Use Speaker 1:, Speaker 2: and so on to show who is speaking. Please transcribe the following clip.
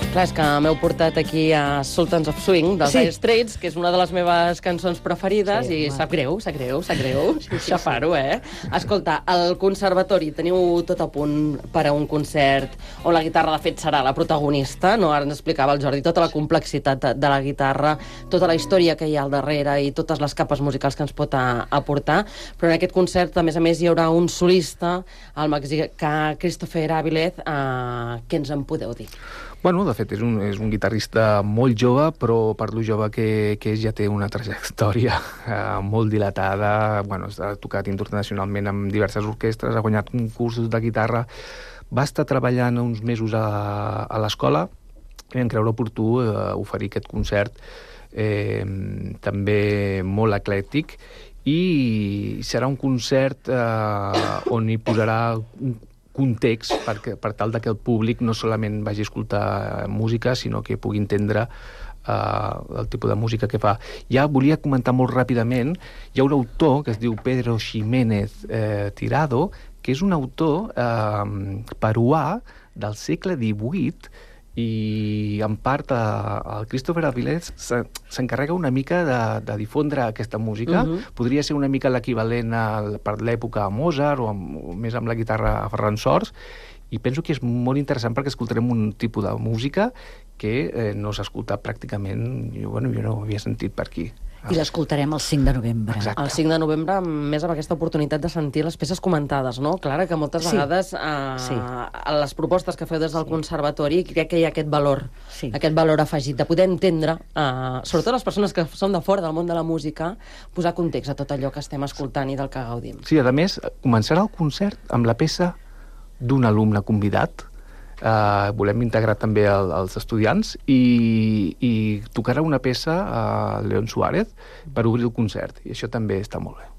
Speaker 1: Clar, és que m'heu portat aquí a Sultans of Swing, dels Dire Straits, que és una de les meves cançons preferides, i sap greu xafar-ho, Escolta, al conservatori teniu tot a punt per a un concert on la guitarra, de fet, serà la protagonista, no? Ara ens explicava el Jordi tota la complexitat de la guitarra, tota la història que hi ha al darrere i totes les capes musicals que ens pot aportar, però en aquest concert, a més, hi haurà un solista, el mexicà Christopher Avilez. Què ens en podeu dir?
Speaker 2: Bueno, de fet, és un guitarrista molt jove, però per lo jove que és ja té una trajectòria molt dilatada. Bueno, ha tocat internacionalment amb diverses orquestres, ha guanyat concursos de guitarra. Va estar treballant uns mesos a l'escola i vam creure oportú oferir aquest concert també molt eclèctic, i serà un concert on hi posarà un context per tal que el públic no solament vagi a escoltar música, sinó que pugui entendre el tipus de música que fa. Ja volia comentar molt ràpidament, hi ha un autor que es diu Pedro Ximénez Tirado, que és un autor peruà del segle XVIII, i en part el Christopher Avilez s'encarrega una mica de difondre aquesta música. Podria ser una mica l'equivalent per l'època a Mozart o més amb la guitarra a Ferran Sors, i penso que és molt interessant perquè escoltarem un tipus de música que no s'ha escoltat pràcticament, jo no ho havia sentit per aquí.
Speaker 3: I l'escoltarem el 5 de novembre.
Speaker 2: Exacte.
Speaker 1: El 5 de novembre, més amb aquesta oportunitat de sentir les peces comentades, no? Clara, que moltes vegades a les propostes que feu des del conservatori crec que hi ha aquest valor afegit, de poder entendre, sobretot les persones que són de fora del món de la música, posar context a tot allò que estem escoltant i del que gaudim.
Speaker 2: Sí, a més, començarà el concert amb la peça d'un alumne convidat. Volem integrar també els estudiants, i tocarà una peça a León Suárez per obrir el concert, i això també està molt bé.